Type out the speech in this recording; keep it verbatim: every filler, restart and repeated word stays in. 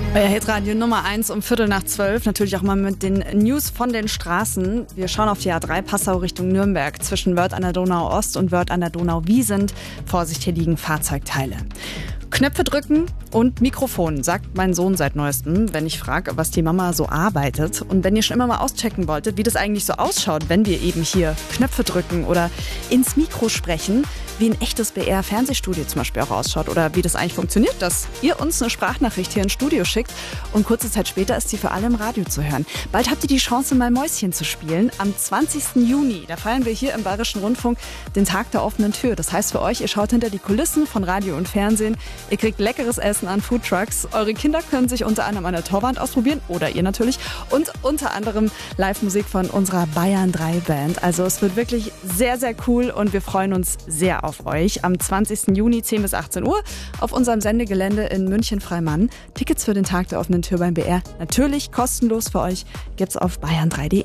Euer Hitradio Nummer eins um Viertel nach zwölf, natürlich auch mal mit den News von den Straßen. Wir schauen auf die A drei Passau Richtung Nürnberg. Zwischen Wörth an der Donau Ost und Wörth an der Donau Wiesent. Vorsicht, hier liegen Fahrzeugteile. Knöpfe drücken und Mikrofon, sagt mein Sohn seit Neuestem, wenn ich frage, was die Mama so arbeitet. Und wenn ihr schon immer mal auschecken wolltet, wie das eigentlich so ausschaut, wenn wir eben hier Knöpfe drücken oder ins Mikro sprechen, wie ein echtes B R-Fernsehstudio zum Beispiel auch ausschaut oder wie das eigentlich funktioniert, dass ihr uns eine Sprachnachricht hier ins Studio schickt und kurze Zeit später ist sie für alle im Radio zu hören. Bald habt ihr die Chance, mal Mäuschen zu spielen. Am zwanzigsten Juni, da feiern wir hier im Bayerischen Rundfunk den Tag der offenen Tür. Das heißt für euch, ihr schaut hinter die Kulissen von Radio und Fernsehen, ihr kriegt leckeres Essen an Foodtrucks, eure Kinder können sich unter anderem an der Torwand ausprobieren oder ihr natürlich und unter anderem Live-Musik von unserer Bayern drei Band. Also es wird wirklich sehr, sehr cool und wir freuen uns sehr auf euch. Am zwanzigsten Juni, zehn bis achtzehn Uhr, auf unserem Sendegelände in München-Freimann. Tickets für den Tag der offenen Tür beim B R natürlich kostenlos für euch. Gibt's auf bayern drei punkt de.